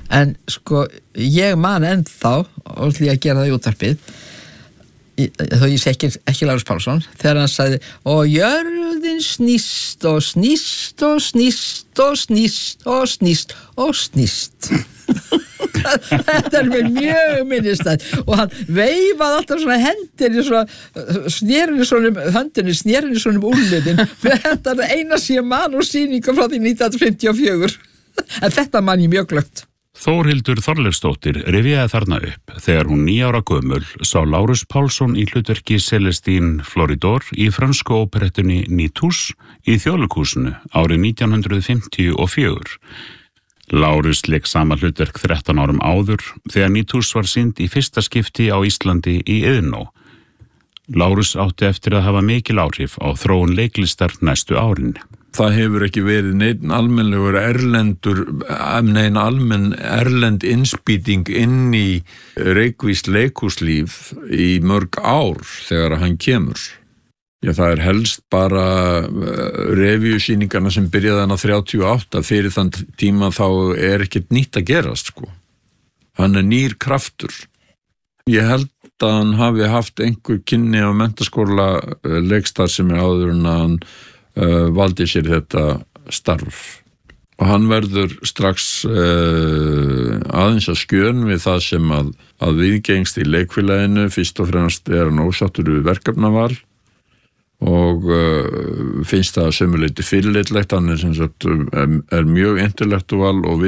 en sko, ég man ennþá og því að gera það í útvarpið þó ég sé ekki Lárus Pálsson þegar hann sagði og jörðin snýst og snýst og snýst og snýst og snýst og snýst þetta mér mjög minnistætt og hann veifaði alltaf svona hendinni svona höndinni svona úrliðin þetta eina sé man og sýninga frá því 1954 en þetta man ég mjög glöggt. Þórhildur Þorleifsdóttir rifjaði þarna upp þegar hún 9 ára gömul sá Lárus Pálsson í hlutverki Celestine Floridor í frönsku óperettunni Nitouche í Þjóðleikhúsinu árið 1954. Lárus lék sama hlutverk 13 árum áður þegar Nitouche var sýnd í fyrsta skipti á Íslandi í Iðnó. Lárus átti eftir að hafa mikil áhrif á þróun leiklistar næstu árin. Það hefur ekki verið neinn almenn erlend innspýting inn í reykvískt leikhúslíf í mörg ár þegar hann kemur. Já, það helst bara revíusýningarna sem byrjaði hann á 38 fyrir þann tíma þá ekkert nýtt að gerast, sko. Hann nýr kraftur. Ég held að hann hafi haft einhver kynni á menntaskóla leikstar sem áður en að hann valdi sér þetta starf og hann verður strax aðeins að skjön við það sem að viðgengst í leikfélaginu fyrst og fremst hann ósáttur við verkefnaval og finnst það sömuleyti fyrirlitlegt hann sem sagt mjög intellektual og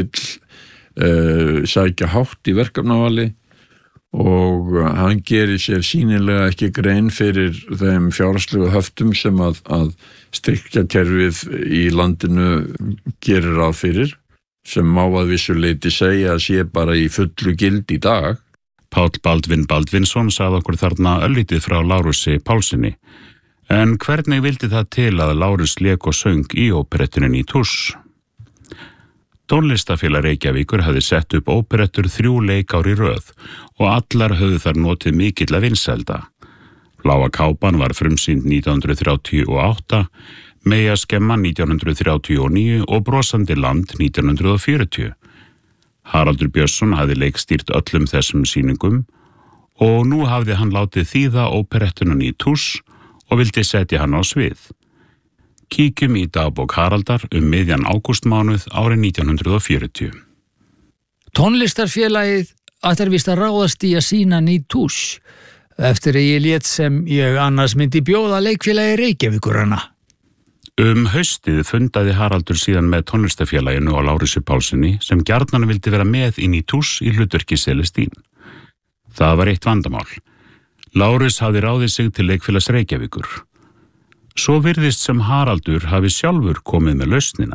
vill sækja hátt í verkefnavali og hann gerir sér sýnilega ekki grein fyrir þeim fjárhagslegu höftum sem að styrkjakerfið í landinu gerir ráð fyrir sem má að vissu leyti segja að sé bara í fullu gild í dag. Páll Baldvin Baldvinsson sagði okkur þarna örlítið frá Lárusi Pálssyni. En hvernig vildi það til að Lárus lék og söng í óperettunni Nitouche? Tónlistafélag Reykjavíkur hafði sett upp óperettur 3 leikár í röð og allar höfðu þar notið mikilla vinsælda. Bláa kápan var frumsýnd 1938, Meyja skemman 1939 og Brosandi land 1940. Haraldur Björnsson hafði leikstýrt öllum þessum sýningum og nú hafði hann látið þýða óperettuna Nitouche og vildi setja hann á svið. Kíkjum í dagbók Haraldar miðjan ágústmánuð árið 1940. Tónlistarfélagið ætlar víst að ráðast í að sýna Nitouche eftir að ég lét sem ég annars myndi bjóða leikfélagi Reykjavíkur hana. Haustið fundaði Haraldur síðan með tónlistarfélaginu og Lárusi Pálssyni sem gjarnan vildi vera með í Nitouche í hlutverki Celestine. Það var eitt vandamál. Lárus hafði ráðið sig til leikfélags Reykjavíkur. Svo virðist sem Haraldur hafi sjálfur komið með lausnina.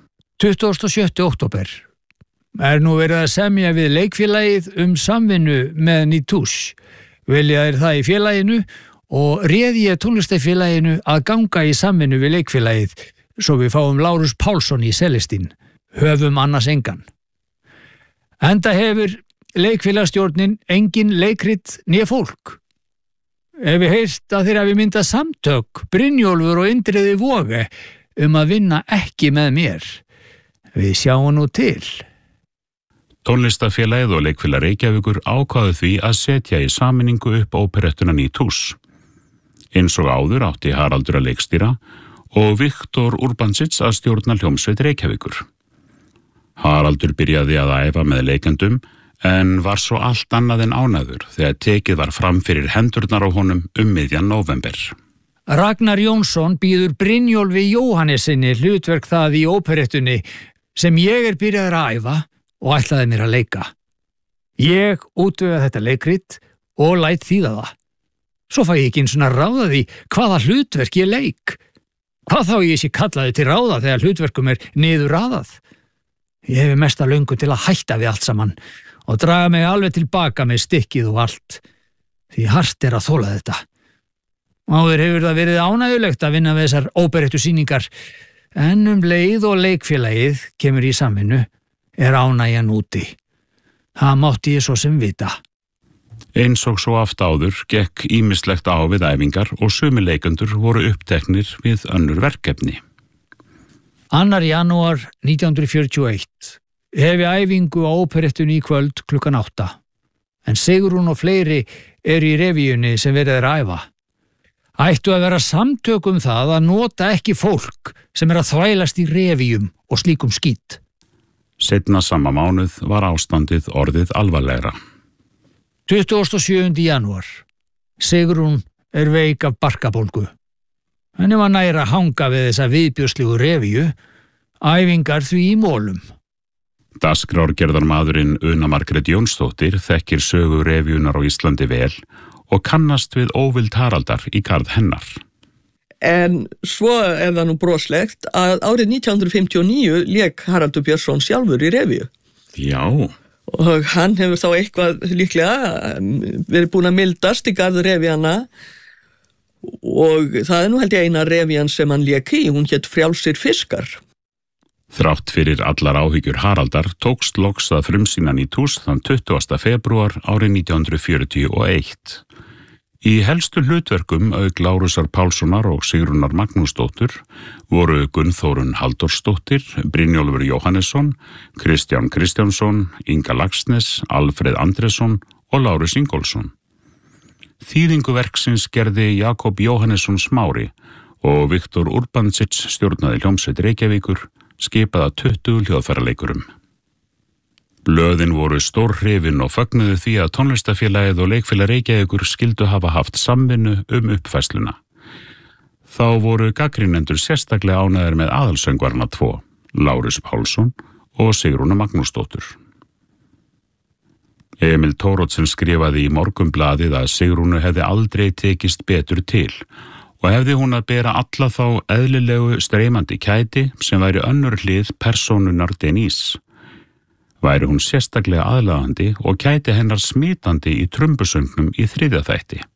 27. október nú verið að semja við leikfélagið samvinnu með Nitouche. Vilja þeir það í félaginu og réði ég tónlistarfélaginu að ganga í samvinnu við leikfélagið svo við fáum Lárus Pálsson í Celestine. Höfum annars engan. Enda hefur leikfélagsstjórnin engin leikrit né fólk. Ef við heyrst að þeir hafi myndað samtök, Brynjólfur og Indriði Voge að vinna ekki með mér. Við sjáum nú til. Tónlistafélagið og leikfélag Reykjavíkur ákváðu því að setja í sameiningu upp óperettuna Nitouche. Eins og áður átti Haraldur að leikstýra og Viktor Urbansits að stjórna hljómsveit Reykjavíkur. Haraldur byrjaði að æfa með leikendum en var svo allt annað en ánægður þegar tekið var fram fyrir hendurnar á honum miðjan nóvember. Ragnar Jónsson býður Brynjólfi Jóhannesinni hlutverk það í óperettunni sem ég byrjaður að æfa og ætlaði mér að leika. Ég útvega þetta leikrit og læt þýða það. Svo fæ ég ekki eins og ráða því hvaða hlutverk ég leik. Hvað þá ég sé kallaði til ráða þegar hlutverkum niður raðað. Ég hefi mesta löngu til að hætta við allt saman og draga mig alveg tilbaka með stykkið og allt, því hart að þola þetta. Áður hefur það verið ánægjulegt að vinna við þessar óperettusýningar, en leið og leikfélagið kemur í samvinnu ánægjan úti. Það mátti ég svo sem vita. Eins og svo aft áður gekk ýmislegt á við æfingar og sumir leikendur voru uppteknir við önnur verkefni. 2. janúar 1941. hefi æfingu á óperettunni í kvöld klukkan 8. En Sigrún og fleiri eru í revíunni sem verið að æfa. Ættu að vera samtök það að nota ekki fólk sem að þvælast í revíum og slíkum skít. Seinna sama mánuð var ástandið orðið alvarlegra. 27. janúar. Sigrún veik af barkabólgu. Henni var næra að hanga við þessa viðbjóðslegu revíu, æfingar því í mólum. Dagskrárgerðarmaðurinn Una Margrét Jónsdóttir þekkir sögu revíunar á Íslandi vel og kannast við óvild Haraldar í garð hennar. En svo það nú broslegt að árið 1959 lék Haraldur Björnsson sjálfur í revíu. Já. Og hann hefur þá eitthvað líklega verið búin að mildast í garð revíana og það nú held ég eina revían sem hann lék í, hún hét Frjálsir fiskar. Þrátt fyrir allar áhyggjur Haraldar tókst loks að frumsýna í Tús þann 20. febrúar árið 1941. Í helstu hlutverkum auk Lárusar Pálssonar og Sigrúnar Magnúsdóttur voru Gunnþórunn Halldórsdóttir, Brynjólfur Jóhannesson, Kristján Kristjánsson, Inga Laxness, Alfreð Andresson og Lárus Ingólfsson. Þýðingu verksins gerði Jakob Jóhannesson Smári og Viktor Urbansits stjórnaði hljómsveit Reykjavíkur, skipaða 20 hljóðfæraleikurum. Blöðin voru stórhrifin og fögnuðu því að tónlistafélagið og leikfélag Reykjavíkur skildu hafa haft samvinnu uppfærsluna. Þá voru gagnrýnendur sérstaklega ánægðir með aðalsöngvarna 2, Lárus Pálsson og Sigrúnu Magnúsdóttur. Emil Thoroddsen skrifaði í Morgunblaðið að Sigrúnu hefði aldrei tekist betur til og hefði hún að bera alla þá eðlilegu streymandi kæti sem væri önnur hlið persónunar Denise. Væri hún sérstaklega aðlaðandi og kæti hennar smítandi í trumbusöngnum í 3. þætti.